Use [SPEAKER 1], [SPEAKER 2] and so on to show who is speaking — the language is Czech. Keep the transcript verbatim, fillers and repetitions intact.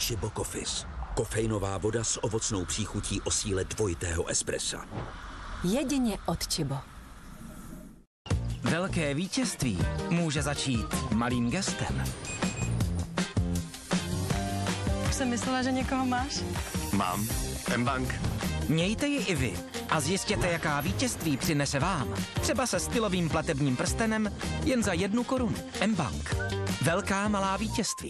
[SPEAKER 1] Chibo Coffees. Kofeinová voda s ovocnou příchutí o síle dvojitého espressa.
[SPEAKER 2] Jedině od Chibo.
[SPEAKER 3] Velké vítězství může začít malým gestem.
[SPEAKER 4] Už jsem myslela, že někoho máš.
[SPEAKER 5] Mám. M-Bank.
[SPEAKER 3] Mějte ji i vy a zjistěte, jaká vítězství přinese vám. Třeba se stylovým platebním prstenem jen za jednu korunu. M-Bank. Velká malá vítězství.